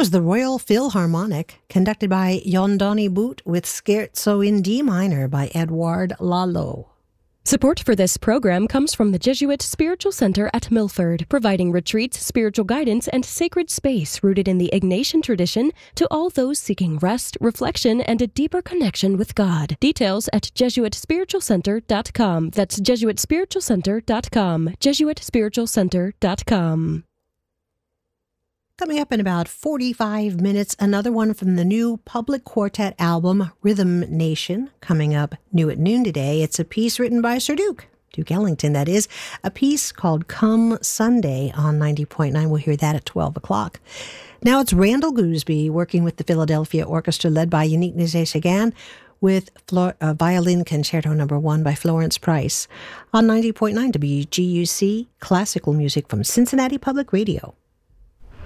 was the Royal Philharmonic, conducted by Yondoni Boot with Scherzo in D minor by Edouard Lalo. Support for this program comes from the Jesuit Spiritual Center at Milford, providing retreats, spiritual guidance, and sacred space rooted in the Ignatian tradition to all those seeking rest, reflection, and a deeper connection with God. Details at JesuitSpiritualCenter.com. That's JesuitSpiritualCenter.com. JesuitSpiritualCenter.com. Coming up in about 45 minutes, another one from the new Public Quartet album, Rhythm Nation, coming up new at noon today. It's a piece written by Sir Duke Ellington, that is, a piece called Come Sunday on 90.9. We'll hear that at 12 o'clock. Now it's Randall Gooseby working with the Philadelphia Orchestra led by Yannick Nézet-Séguin with Violin Concerto No. 1 by Florence Price on 90.9 WGUC, classical music from Cincinnati Public Radio.